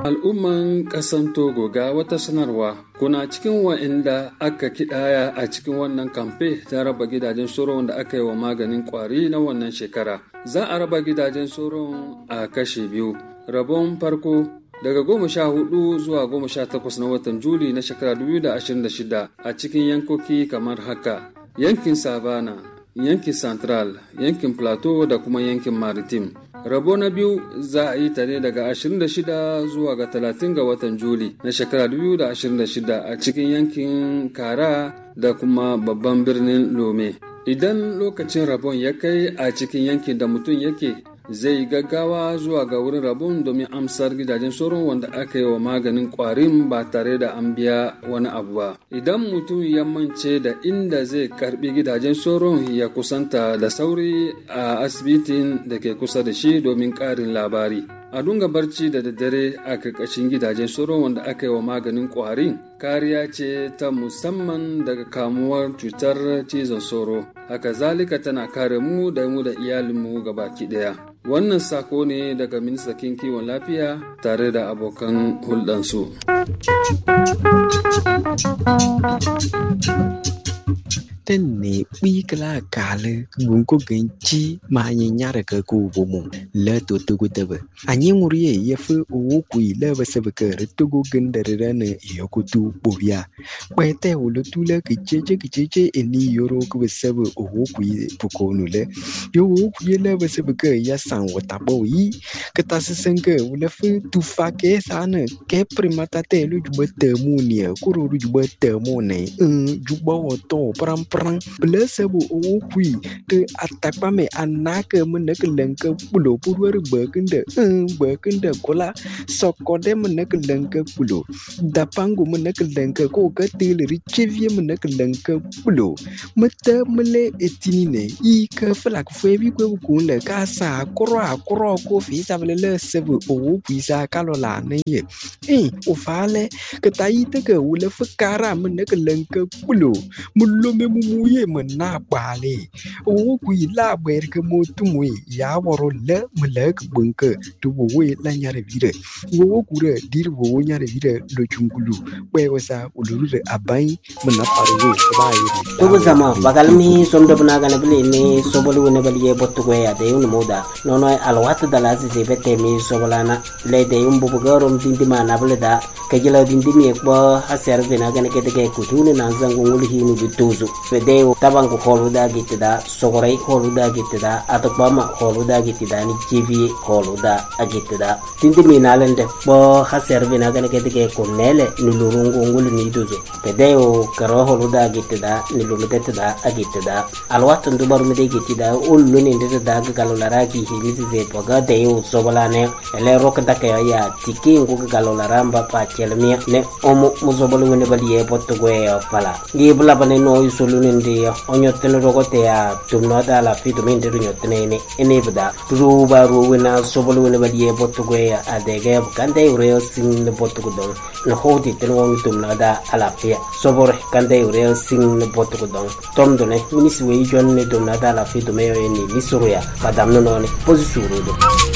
Al'umman ƙasan Togo ga wata sanarwa kuna cikin wa'inda aka kidaya a cikin wannan kamfe ta raba gidajen soron da aka yi wa maganin kwari na wannan shekara. Za a raba gidajen soron a kashe biyu. Rabon farko daga 14 zuwa 18 na watan Juli na shekara 2026 a cikin yankoki kamar haka: yankin Savana, yankin Central, yankin Plateau da kuma yankin Maritime. Rabo na biyu za a yi ta ne daga 26 zuwa ga 30 ga watan Juli na shekara 2026 a cikin yankin Kara da kuma babban birnin Lome. Idan lokacin rabon ya kai a cikin yankin da mutum yake, zai gaggawa zuwa ga wurin rabon domin amsar gidajen sauron wanda aka yi wa maganin kwarin ba tare da an biya wani abu ba. Idan mutum ya mance da inda zai karbi gidajen sauron, ya kusanta da sauri a asibitin da ke kusa da shi domin karin labari. A dunga barci da daddare a karkashin gidajen sauron wanda aka yi wa maganin kwarin kariya ce ta musamman daga kamuwar cutar cizon sauro. Haka zalika tana kare mu da iyalinmu gabaki daya. Wannan sako ne daga ministan kiwon lafiya tare da abokan hulɗansu. Tenne bikla kale gunko genchi ma nyara ka ku bomo le to to gutebe anyi nguriye yefu o ku ile basebe ka retugo gendere ne yokutu bobia kwete ulo tule kicheche eni yoro ku basebe o ku poko nule yo ku ile basebe ka ya san wata boyi kata sesenga ule fu tu fake sana ke primata te lu jubete munia kuru jubete mone jubo to pram Blessable o qui to attack me anaka munakanka pulo purwar bakanda kola sokode munakanka pulo dapangu munakanka ko katil richevie munakanka pulo mata mele etinine I ka flak febi ko kunle kasa kro ko fi sabele sebo o pisa kalola ne o fale kataite ka wala fakara munakanka pulo mullo me muye mena bale o ku ila ber ke motumwe ya woro le mlek bunke to we la nyare vire wo ku re dir wo nyare vire do chungulu we wasa uluru abai mena parwe bai to zama bagalmi somdo bana gana bile ni sobolu ne baliye botto ko ya de un moda nono alwat dalazi se bete mi sobolana le de un bubu garom dindima na bile da kajila dindimi ko haser bena gana ke de ko tunu na zango ngul hinu bituzo de tabangu holuda gitida sogorai holuda gitida atokbama holuda gitida ni jivi holuda agitida tindi minalende bo haserve na gane kete ko nele ni lurungu ngulu ni duzo pedeo karo holuda gitida ni lumedetida agitida alwatu ndubaru mede gitida ullu ni ndeda galolara ki hilizi ze poga deo sobolane ele rokda kaya ya tiki ngu galolara mba pa chelmi ne omo muzobolu ne baliye potto goya pala ni bula bane no isolu ndi onyotene rogote ya tumnoda la fitu mende nyotene ne enebda ruba ruwena sobolu wena badiye botugo ya adege kande ureo sing ne botugo don no hodi ten won tumnoda ala fia sobor kande ureo sing ne botugo don tomdo ne minisi we jon ne tumnoda la fitu meyo eni nisuruya padamno no ne posisuru do